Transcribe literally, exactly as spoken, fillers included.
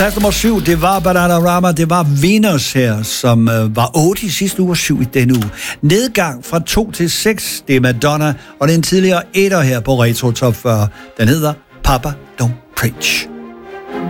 Plads nummer syv, det var Bananarama, det var Venus her, som øh, var otte i sidste uge og syv i denne uge. Nedgang fra to til seks, det er Madonna, og det er en tidligere etter her på Retro Top fyrre. Den hedder Papa Don't Preach.